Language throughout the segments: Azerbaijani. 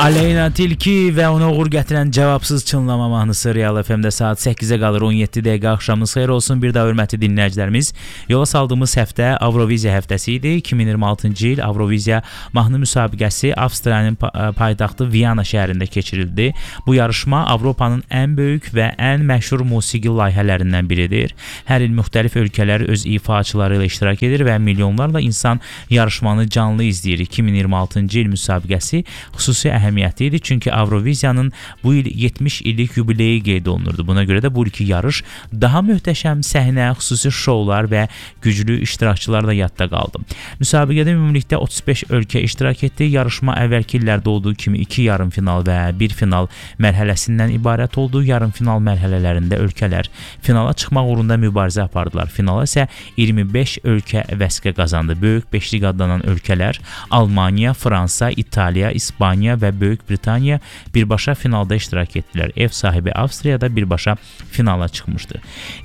Aleyna Tilki və ona uğur gətirən cavabsız çınlama mahnısı Real FM-də saat 8-ə qalır, 17 dəqiqə. Axşamınız xeyir olsun. Bir daha hörmətli dinləyicilərimiz, yola saldığımız həftə Avroviziya həftəsi idi. 2026-cı il Avroviziya mahnı müsabiqəsi Avstriyanın paytaxtı Viyana şəhərində keçirildi. Bu yarışma Avropanın ən böyük və ən məşhur musiqi layihələrindən biridir. Hər il müxtəlif ölkələr öz ifaçıları ilə iştirak edir və milyonlarla insan yarışmanı canlı izləyir. 2026-cı il müsabiqəsi xüsusi əhəmiyyətli idi, çünki Avroviziyanın bu il 70 illik yubileyi qeyd olunurdu. Buna görə də bu ilki yarış daha möhtəşəm səhnə, xüsusi şoular və güclü iştirakçılarla yadda qaldı. Müsabiqədə ümumilikdə 35 ölkə iştirak etdi. Yarışma əvvəlki illərdə olduğu kimi 2 yarım final və 1 final mərhələsindən ibarət oldu. Yarım final mərhələlərində ölkələr finala çıxmaq uğrunda mübarizə apardılar. Finala isə 25 ölkə vəsqə qazandı. Böyük beşlik adlanan ölkələr Almaniya, Fransa, İtaliya, İspaniya və Böyük Britaniya birbaşa finalda iştirak etdilər. Ev sahibi Avstriya da birbaşa finala çıxmışdı.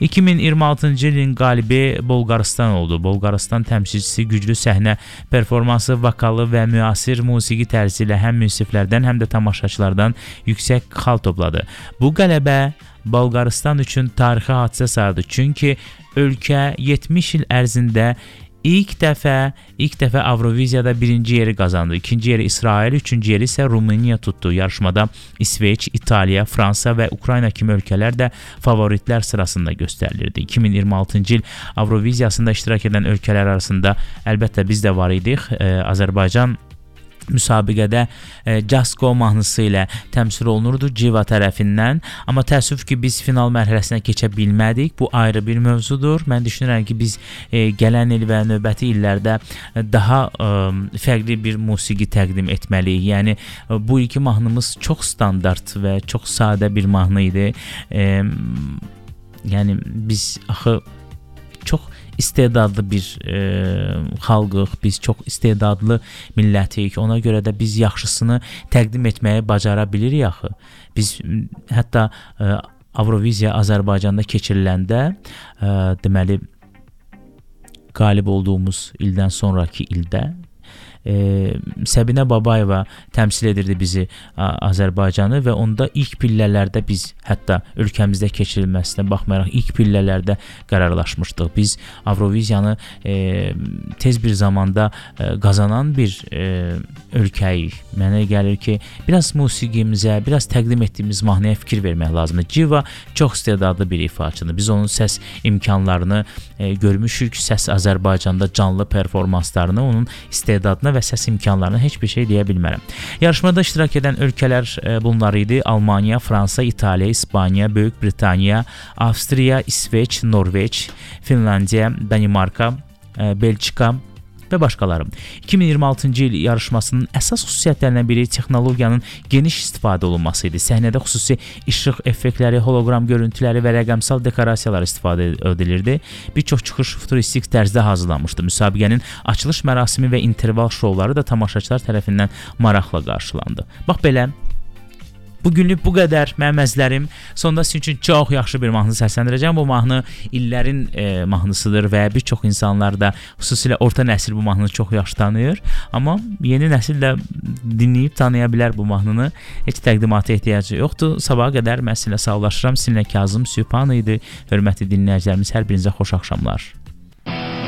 2026-cı ilin qalibi Bolqarıstan oldu. Bolqarıstan təmsilçisi güclü səhnə performansı, vokalı və müasir musiqi tərzi ilə həm münsiflərdən, həm də tamaşaçılardan yüksək xal topladı. Bu qələbə Bolqarıstan üçün tarixi hadisə sayıldı. Çünki ölkə 70 il ərzində İlk dəfə Avroviziyada birinci yeri qazandı. İkinci yeri İsrail, üçüncü yeri isə Rumıniya tutdu. Yarışmada İsveç, İtaliya, Fransa və Ukrayna kimi ölkələr də favoritlər sırasında göstərilirdi. 2026-cı il Avroviziyasında iştirak edən ölkələr arasında əlbəttə biz də var idik. Azərbaycan müsabiqədə Jasko mahnısı ilə təmsil olunurdu Civa tərəfindən. Amma təəssüf ki, biz final mərhələsinə keçə bilmədik. Bu ayrı bir mövzudur. Mən düşünürəm ki, biz gələn il və növbəti illərdə daha fərqli bir musiqi təqdim etməliyik. Yəni, bu ilki mahnımız çox standart və çox sadə bir mahnı idi. Yəni, biz axı çox istedadlı bir xalqıq, biz çox istedadlı millətik. Ona görə də biz yaxşısını təqdim etməyi bacara bilirik axı. Biz hətta Avroviziya Azərbaycanda keçiriləndə deməli qalib olduğumuz ildən sonraki ildə Səbinə Babayeva təmsil edirdi bizi, Azərbaycanı, və onda ilk pillələrdə biz hətta ölkəmizdə keçirilməsinə baxmayaraq ilk pillələrdə qərarlaşmışdıq. Biz Avroviziyanı tez bir zamanda qazanan bir ölkəyik. Mənə gəlir ki, biraz musiqimizə, biraz təqdim etdiyimiz mahnıya fikir vermək lazımdır. Civa çox istedadlı bir ifaçıdır. Biz onun səs imkanlarını görmüşük, səs Azərbaycanda canlı performanslarını, onun istedadına və səs imkanlarına heç bir şey deyə bilmərəm. Yarışmada iştirak edən ölkələr bunlar idi: Almaniya, Fransa, İtaliya, İspaniya, Böyük Britaniya, Avstriya, İsveç, Norveç, Finlandiya, Danimarka, Belçika və başqaları. 2026-cı il yarışmasının əsas xüsusiyyətlərindən biri texnologiyanın geniş istifadə olunması idi. Səhnədə xüsusi işıq effektləri, hologram görüntüləri və rəqəmsal dekorasiyalar istifadə edilirdi. Bir çox çıxış futuristik tərzdə hazırlanmışdı. Müsabiqənin açılış mərasimi və interval şouları da tamaşaçılar tərəfindən maraqla qarşılandı. Bax belə. Bugünlük bu qədər mənim əzizlərim. Sonda sizin üçün çox yaxşı bir mahnı səsləndirəcəm. Bu mahnı illərin mahnısıdır və bir çox insanlar da, xüsusilə orta nəsil bu mahnını çox yaxşı tanıyır. Amma yeni nəsil də dinləyib tanıya bilər bu mahnını. Heç təqdimata ehtiyacı yoxdur. Sabaha qədər mən sizinlə sağollaşıram. Sizinlə Kazım Sübhan idi. Hörmətli dinləyicilərimiz, hər birinizə xoş axşamlar.